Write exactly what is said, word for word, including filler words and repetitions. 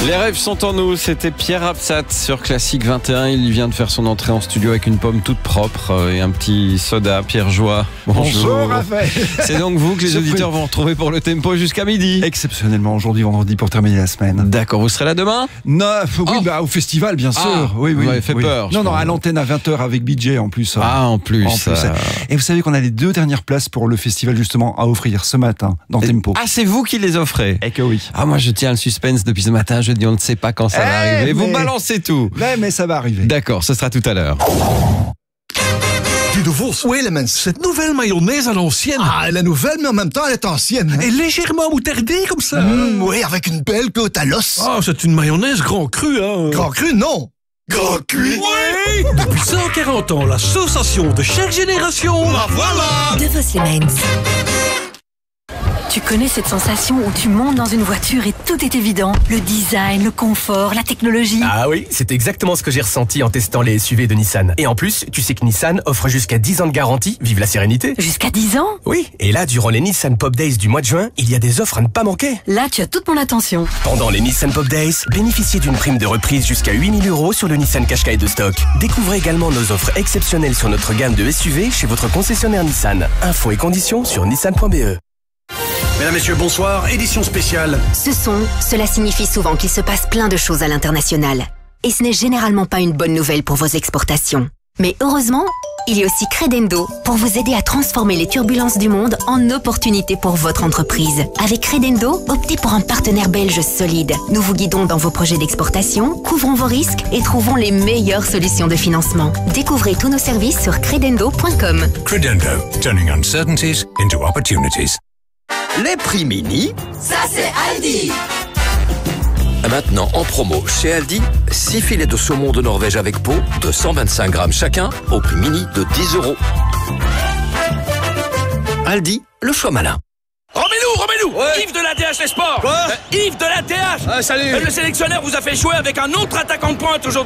Les rêves sont en nous, c'était Pierre Absat sur Classique vingt et un. Il vient de faire son entrée en studio avec une pomme toute propre et un petit soda. Pierre Joie, bonjour. Bonjour Raphaël. C'est donc vous que les auditeurs vont retrouver pour le tempo jusqu'à midi. Exceptionnellement aujourd'hui vendredi pour terminer la semaine. D'accord, vous serez là demain? Non, oui, Oh. bah au festival bien sûr. Ah, oui, oui. vous m'avez fait oui. peur, je Non, non, crois. à l'antenne à vingt heures avec B J en plus. Ah, en plus. En plus. euh, Et vous savez qu'on a les deux dernières places pour le festival justement à offrir ce matin dans Tempo. Ah, c'est vous qui les offrez? Et que oui. Ah, moi je tiens le suspense depuis ce matin, je dis on ne sait pas quand ça va Eh, arriver. Vous mais- balancez tout. Ouais, mais ça va arriver. D'accord, ce sera tout à l'heure. Guy de Vos, Oui, Elements. cette nouvelle mayonnaise à l'ancienne, Ah, elle est nouvelle, mais en même temps, elle est ancienne. hein. est légèrement moutardée comme ça. Mmh, oui, avec une belle côte à l'os. Ah, c'est une mayonnaise grand cru, hein. Grand cru, non. Grand cuit. Oui. Depuis cent quarante ans, l'association de chaque génération. La voilà. De Vos Elements. Tu connais cette sensation où tu montes dans une voiture et tout est évident? Le design, le confort, la technologie. Ah oui, c'est exactement ce que j'ai ressenti en testant les S U V de Nissan. Et en plus, tu sais que Nissan offre jusqu'à dix ans de garantie, vive la sérénité. Jusqu'à dix ans? Oui, et là, durant les Nissan Pop Days du mois de juin, il y a des offres à ne pas manquer. Là, tu as toute mon attention. Pendant les Nissan Pop Days, bénéficiez d'une prime de reprise jusqu'à huit mille euros sur le Nissan Qashqai de stock. Découvrez également nos offres exceptionnelles sur notre gamme de S U V chez votre concessionnaire Nissan. Infos et conditions sur nissan point b e. Mesdames, Messieurs, bonsoir. Édition spéciale. Ce son, cela signifie souvent qu'il se passe plein de choses à l'international. Et ce n'est généralement pas une bonne nouvelle pour vos exportations. Mais heureusement, il y a aussi Credendo pour vous aider à transformer les turbulences du monde en opportunités pour votre entreprise. Avec Credendo, optez pour un partenaire belge solide. Nous vous guidons dans vos projets d'exportation, couvrons vos risques et trouvons les meilleures solutions de financement. Découvrez tous nos services sur credendo point com. Credendo, turning uncertainties into opportunities. Les prix mini, ça c'est Aldi. Maintenant en promo chez Aldi, six filets de saumon de Norvège avec peau de cent vingt-cinq grammes chacun au prix mini de dix euros. Aldi, le choix malin. Remets-nous, remets-nous Yves de la D H Les Sports. Quoi? Yves de la D H. Ah, salut. Le sélectionneur vous a fait jouer avec un autre attaquant de pointe aujourd'hui.